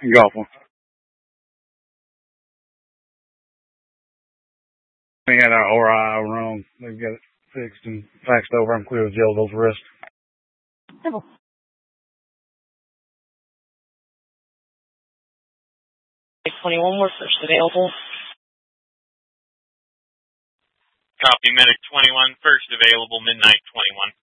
Golf one. We had our ORI wrong. They've got it fixed and faxed over. I'm clear with jail those arrests. Simple. Medic 21, we're first available. Copy, Medic 21, first available, midnight 21.